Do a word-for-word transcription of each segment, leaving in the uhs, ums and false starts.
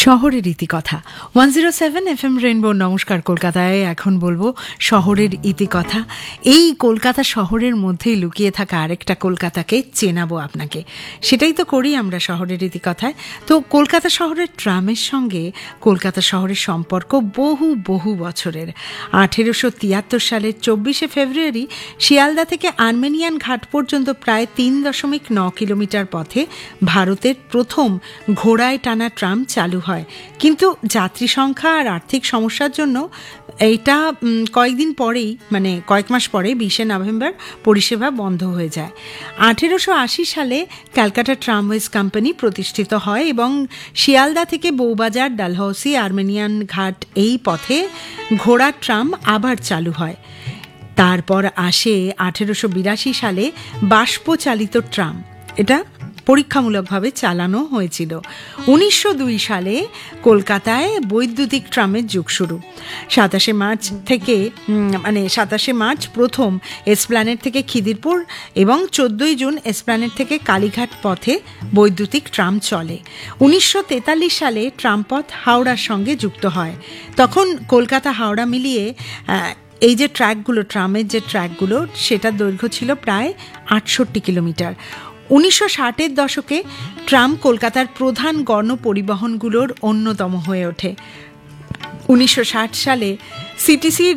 শহরের ইতিকথা one zero seven F M rainbow. নমস্কার, কলকাতায় এখন বলবো শহরের ইতিকথা। এই কলকাতা শহরের মধ্যেই লুকিয়ে থাকা আরেকটা কলকাতাকে চেনাবো আপনাকে, সেটাই তো করি আমরা শহরের ইতিকথায়। তো কলকাতা শহরের ট্রামের সঙ্গে কলকাতা শহরের সম্পর্ক বহু বহু বছরের। আঠেরোশো তিয়াত্তর সালের চব্বিশে ফেব্রুয়ারি শিয়ালদা থেকে আর্মেনিয়ান ঘাট পর্যন্ত প্রায় তিন দশমিক ন কিলোমিটার পথে ভারতের প্রথম ঘোড়ায় টানা ট্রাম চালু হয়। কিন্তু যাত্রী সংখ্যা আর আর্থিক সমস্যার জন্য এইটা কয়েকদিন পরেই, মানে কয়েক মাস পরে বিশে নভেম্বর পরিষেবা বন্ধ হয়ে যায়। আঠেরোশো আশি সালে ক্যালকাটা ট্রামওয়েজ কোম্পানি প্রতিষ্ঠিত হয় এবং শিয়ালদা থেকে বউবাজার, ডালহৌসি, আর্মেনিয়ান ঘাট এই পথে ঘোড়ার ট্রাম আবার চালু হয়। তারপর আসে আঠেরোশো বিরাশি সালে বাষ্পচালিত ট্রাম, এটা পরীক্ষামূলকভাবে চালানো হয়েছিল। উনিশশো দুই সালে কলকাতায় বৈদ্যুতিক ট্রামের যুগ শুরু। সাতাশে মার্চ থেকে মানে সাতাশে মার্চ প্রথম এসপ্ল্যানেড থেকে খিদিরপুর এবং চোদ্দই জুন এসপ্ল্যানেড থেকে কালীঘাট পথে বৈদ্যুতিক ট্রাম চলে। উনিশশো তেতাল্লিশ সালে ট্রামপথ হাওড়ার সঙ্গে যুক্ত হয়। তখন কলকাতা হাওড়া মিলিয়ে এই যে ট্র্যাকগুলো, ট্রামের যে ট্র্যাকগুলো, সেটার দৈর্ঘ্য ছিল প্রায় আটষট্টি কিলোমিটার। উনিশশো ষাটের দশকে ট্রাম কলকাতার প্রধান গণপরিবহনগুলোর অন্যতম হয়ে ওঠে। উনিশশো ষাট সালে সিটিসির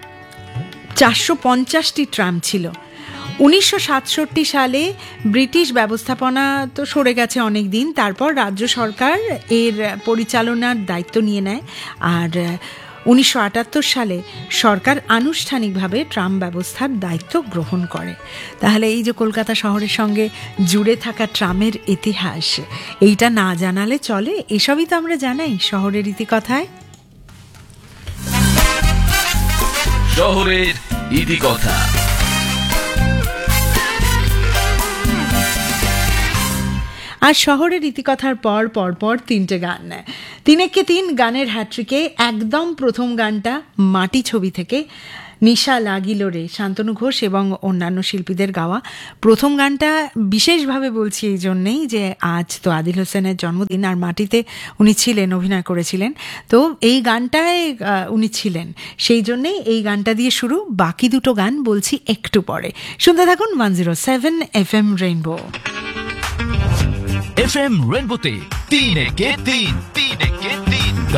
চারশো পঞ্চাশটি ট্রাম ছিল। উনিশশো সাতষট্টি সালে ব্রিটিশ ব্যবস্থাপনা তো সরে গেছে অনেক দিন, তারপর রাজ্য সরকার এর পরিচালনার দায়িত্ব নিয়ে নেয়। আর উনিশশো আটাত্তর সালে সরকার আনুষ্ঠানিকভাবে ট্রাম ব্যবস্থার দায়িত্ব গ্রহণ করে। তাহলে এই যে কলকাতা শহরের সঙ্গে জুড়ে থাকা ট্রামের ইতিহাস, এইটা না জানালে চলে? এসবই তো আমরা জানাই শহরের ইতিকথায়। শহরের ইতিকথা। আর শহরের ইতিকথার পর পর পর তিনটে গান নেয়। তিনেককে তিন গানের হ্যাট্রিকে একদম প্রথম গানটা মাটি ছবি থেকে, নিশা লাগিল রে, শান্তনু ঘোষ এবং অন্যান্য শিল্পীদের গাওয়া। প্রথম গানটা বিশেষভাবে বলছি এই জন্যেই যে আজ তো আদিল হোসেনের জন্মদিন, আর মাটিতে উনি ছিলেন, অভিনয় করেছিলেন। তো এই গানটায় উনি ছিলেন, সেই জন্যেই এই গানটা দিয়ে শুরু। বাকি দুটো গান বলছি একটু পরে। শুনতে থাকুন one zero seven F M rainbow. F M রেইনবোতে তিন একে তিন তিন একে